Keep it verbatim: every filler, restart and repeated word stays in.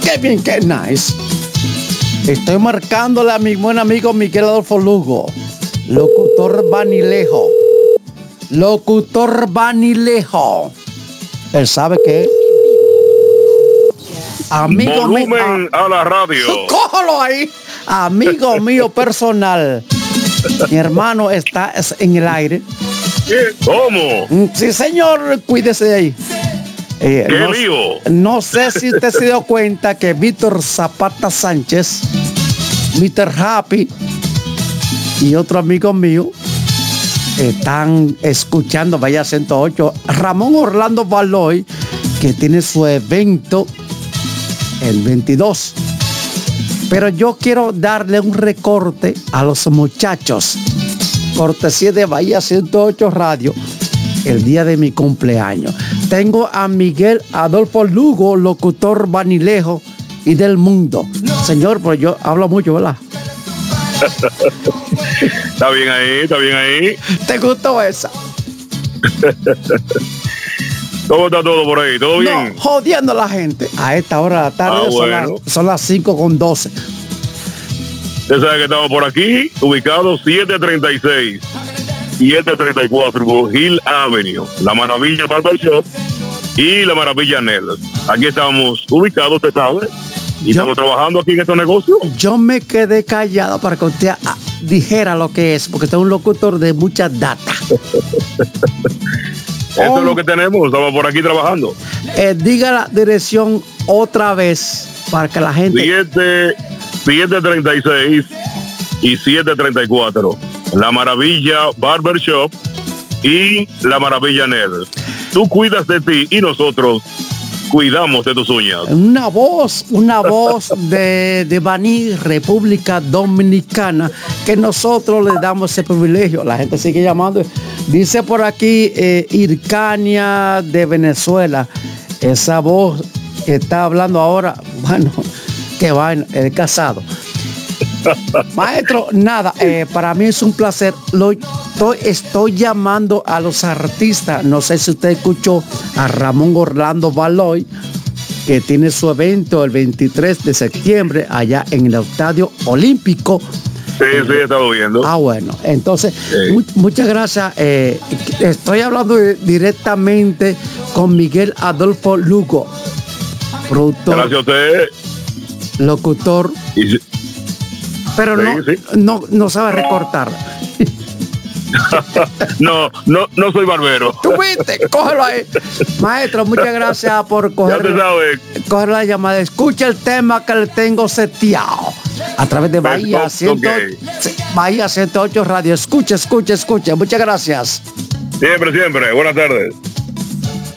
Qué bien, qué nice. Estoy marcándole a mi buen amigo Miguel Adolfo Lugo, locutor Vanilejo. Locutor Vanilejo. Él sabe que amigo Volumen mío, a la radio. Cójalo ahí. Amigo mío personal. Mi hermano está en el aire. ¿Cómo? Sí, señor, cuídese de ahí. Eh, ¿Qué no, lío? no sé si usted se dio cuenta que Víctor Zapata Sánchez, mister Happy y otro amigo mío están escuchando Bahía ciento ocho. Ramón Orlando Baloy, que tiene su evento el veintidós. Pero yo quiero darle un recorte a los muchachos, cortesía de Bahía ciento ocho Radio, el día de mi cumpleaños. Tengo a Miguel Adolfo Lugo, locutor Vanilejo y del mundo. Señor, pues yo hablo mucho, ¿verdad? Está bien ahí, está bien ahí. ¿Te gustó esa? ¿Cómo está todo por ahí? ¿Todo bien? No, jodiendo a la gente. A esta hora de la tarde Ah, son, bueno. las, son las cinco con doce. Usted sabe que estamos por aquí, ubicados siete treinta y seis, siete treinta y cuatro Hill Avenue, La Maravilla Barber Shop y La Maravilla Nel. Aquí estamos ubicados, usted sabe, y Yo- estamos trabajando aquí en estos negocios. Yo me quedé callado para que usted ah, dijera lo que es, porque usted es un locutor de mucha data. Esto Oh. es lo que tenemos, estamos por aquí trabajando. Eh, diga la dirección otra vez para que la gente... siete treinta y seis y siete treinta y cuatro. La Maravilla Barber Shop y La Maravilla Nel. Tú cuidas de ti y nosotros cuidamos de tus uñas. Una voz, una voz de, de Baní, República Dominicana, que nosotros le damos ese privilegio. La gente sigue llamando. Dice por aquí eh, Ircania de Venezuela. Esa voz que está hablando ahora, bueno, qué vaina, el casado. Maestro, nada, eh, para mí es un placer. Lo, estoy, estoy llamando a los artistas. No sé si usted escuchó a Ramón Orlando Baloy, que tiene su evento el veintitrés de septiembre allá en el Estadio Olímpico. Sí, sí, he estado viendo. Ah, bueno, entonces, Sí. mu- muchas gracias. Eh, estoy hablando de- directamente con Miguel Adolfo Lugo, productor, Gracias a usted. locutor, Y si- pero Sí, no, sí. no, no sabe recortar. no, no, no soy barbero. Tú viste, cógelo ahí. Maestro, muchas gracias por Ya coger, te sabes. coger la llamada. Escucha el tema que le tengo seteado a través de Bahía Ok. ciento ocho, sí, Bahía ciento ocho Radio. Escucha, escucha, escucha. Muchas gracias. Siempre, siempre. Buenas tardes.